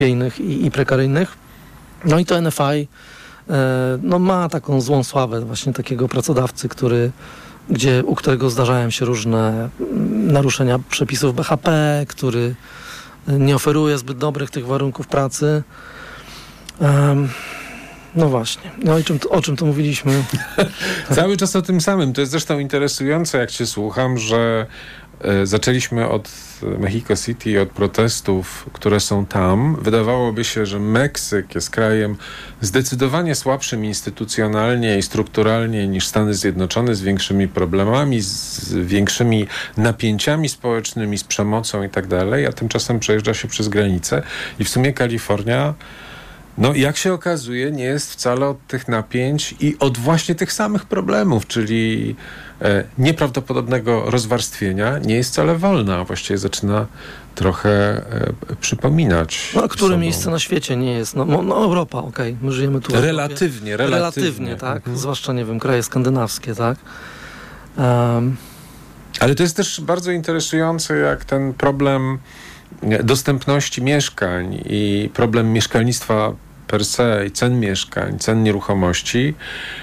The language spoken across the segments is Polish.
i prekaryjnych. No i to NFI ma taką złą sławę właśnie takiego pracodawcy, u którego zdarzają się różne naruszenia przepisów BHP, który nie oferuje zbyt dobrych tych warunków pracy. No właśnie. No i o czym to mówiliśmy? Cały czas o tym samym. To jest zresztą interesujące, jak cię słucham, że zaczęliśmy od Mexico City i od protestów, które są tam. Wydawałoby się, że Meksyk jest krajem zdecydowanie słabszym instytucjonalnie i strukturalnie niż Stany Zjednoczone, z większymi problemami, z większymi napięciami społecznymi, z przemocą i tak dalej, a tymczasem przejeżdża się przez granicę i w sumie Kalifornia, jak się okazuje, nie jest wcale od tych napięć i od właśnie tych samych problemów, czyli nieprawdopodobnego rozwarstwienia, nie jest wcale wolna, a właściwie zaczyna trochę przypominać. A które miejsce na świecie nie jest? Europa, okej. My żyjemy tu. Relatywnie, tak. Zwłaszcza, nie wiem, kraje skandynawskie, tak. Ale to jest też bardzo interesujące, jak ten problem dostępności mieszkań i problem mieszkalnictwa per se i cen mieszkań, cen nieruchomości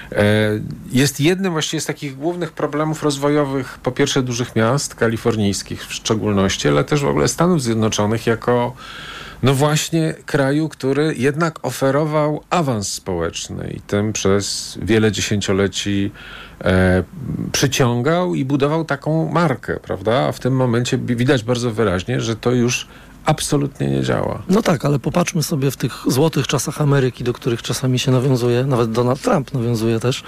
jest jednym właściwie z takich głównych problemów rozwojowych, po pierwsze dużych miast, kalifornijskich w szczególności, ale też w ogóle Stanów Zjednoczonych jako właśnie kraju, który jednak oferował awans społeczny i tym przez wiele dziesięcioleci przyciągał i budował taką markę, prawda? A w tym momencie widać bardzo wyraźnie, że to już absolutnie nie działa. No tak, ale popatrzmy sobie w tych złotych czasach Ameryki, do których czasami się nawiązuje, nawet Donald Trump nawiązuje też.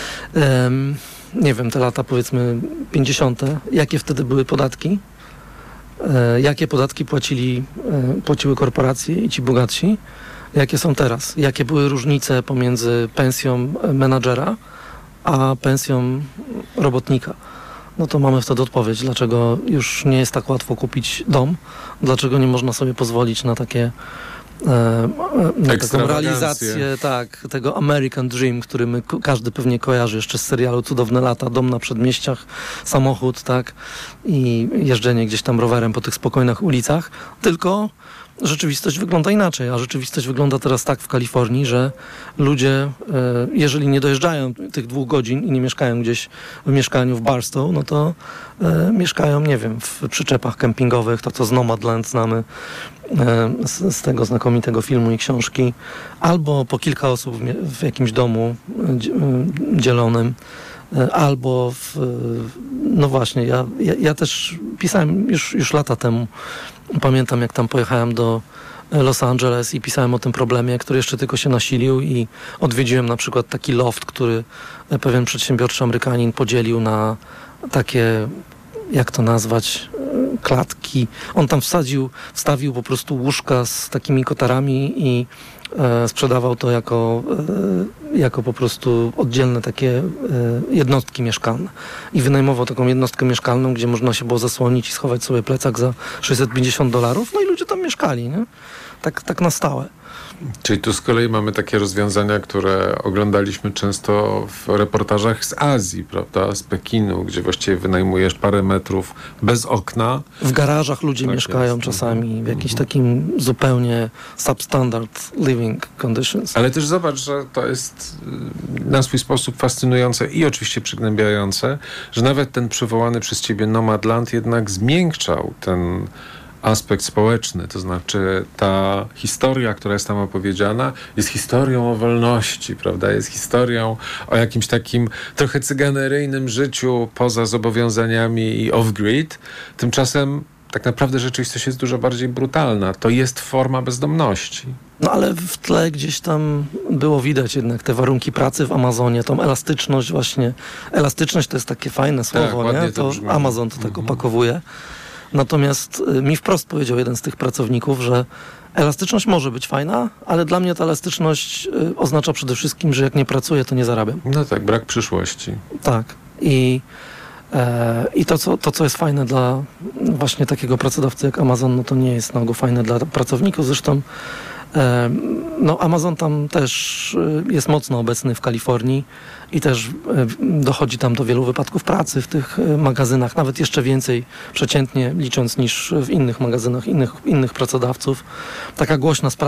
Nie wiem, te lata powiedzmy 50. Jakie wtedy były podatki? Jakie podatki płaciły korporacje i ci bogatsi? Jakie są teraz? Jakie były różnice pomiędzy pensją menadżera a pensją robotnika? No to mamy wtedy odpowiedź, dlaczego już nie jest tak łatwo kupić dom, dlaczego nie można sobie pozwolić na takie na taką realizację tego American Dream, który każdy pewnie kojarzy jeszcze z serialu Cudowne lata, dom na przedmieściach, samochód, tak, i jeżdżenie gdzieś tam rowerem po tych spokojnych ulicach, tylko rzeczywistość wygląda inaczej, a rzeczywistość wygląda teraz tak w Kalifornii, że ludzie, jeżeli nie dojeżdżają tych 2 godzin i nie mieszkają gdzieś w mieszkaniu w Barstow, no to mieszkają, nie wiem, w przyczepach kempingowych, to co z Nomadland znamy z tego znakomitego filmu i książki, albo po kilka osób w jakimś domu dzielonym, albo no właśnie, ja też pisałem już lata temu, pamiętam jak tam pojechałem do Los Angeles i pisałem o tym problemie, który jeszcze tylko się nasilił i odwiedziłem na przykład taki loft, który pewien przedsiębiorczy Amerykanin podzielił na takie, jak to nazwać, klatki. On tam wstawił po prostu łóżka z takimi kotarami i sprzedawał to jako po prostu oddzielne takie jednostki mieszkalne. I wynajmował taką jednostkę mieszkalną, gdzie można się było zasłonić i schować sobie plecak za $650. No i ludzie tam mieszkali, nie? Tak na stałe. Czyli tu z kolei mamy takie rozwiązania, które oglądaliśmy często w reportażach z Azji, prawda? Z Pekinu, gdzie właściwie wynajmujesz parę metrów bez okna. W garażach ludzie mieszkają czasami, w jakiś takim zupełnie substandard living conditions. Ale też zobacz, że to jest na swój sposób fascynujące i oczywiście przygnębiające, że nawet ten przywołany przez ciebie Nomadland jednak zmiękczał ten aspekt społeczny, to znaczy ta historia, która jest tam opowiedziana, jest historią o wolności, prawda? Jest historią o jakimś takim trochę cyganeryjnym życiu poza zobowiązaniami i off-grid. Tymczasem tak naprawdę rzeczywistość jest dużo bardziej brutalna. To jest forma bezdomności. No ale w tle gdzieś tam było widać jednak te warunki pracy w Amazonie, tą elastyczność właśnie. Elastyczność to jest takie fajne słowo, nie? To Amazon to tak opakowuje. Natomiast mi wprost powiedział jeden z tych pracowników, że elastyczność może być fajna, ale dla mnie ta elastyczność oznacza przede wszystkim, że jak nie pracuję, to nie zarabiam. No tak, brak przyszłości. Tak. I to, co jest fajne dla właśnie takiego pracodawcy jak Amazon, no to nie jest na ogół fajne dla pracowników. Zresztą No, Amazon tam też jest mocno obecny w Kalifornii i też dochodzi tam do wielu wypadków pracy w tych magazynach, nawet jeszcze więcej przeciętnie licząc niż w innych magazynach, innych pracodawców. Taka głośna sprawa